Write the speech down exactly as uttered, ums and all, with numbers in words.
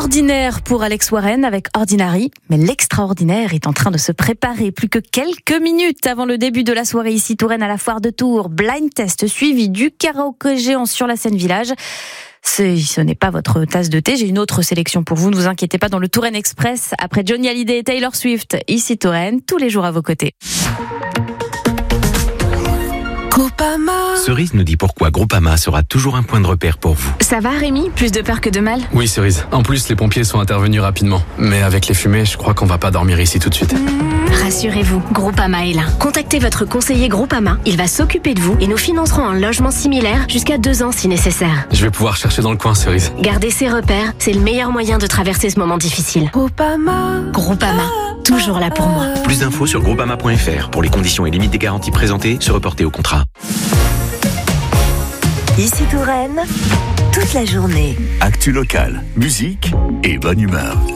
Ordinaire pour Alex Warren avec Ordinary, mais l'extraordinaire est en train de se préparer. Plus que quelques minutes avant le début de la soirée ici Touraine à la foire de Tours. Blind test suivi du karaoké géant sur la scène village. C'est, ce n'est pas votre tasse de thé, j'ai une autre sélection pour vous, ne vous inquiétez pas, dans le Touraine Express, après Johnny Hallyday et Taylor Swift, ici Touraine, tous les jours à vos côtés. Groupama. Cerise nous dit pourquoi Groupama sera toujours un point de repère pour vous. Ça va Rémi? Plus de peur que de mal? Oui Cerise, en plus les pompiers sont intervenus rapidement. Mais avec les fumées, je crois qu'on va pas dormir ici tout de suite. Rassurez-vous, Groupama est là. Contactez votre conseiller Groupama, il va s'occuper de vous et nous financerons un logement similaire jusqu'à deux ans si nécessaire. Je vais pouvoir chercher dans le coin Cerise. Gardez ses repères, c'est le meilleur moyen de traverser ce moment difficile. Groupama. Groupama, toujours là pour moi. Plus d'infos sur groupama point f r. Pour les conditions et limites des garanties présentées, se reporter au contrat. Ici Touraine, toute la journée. Actu locale, musique et bonne humeur.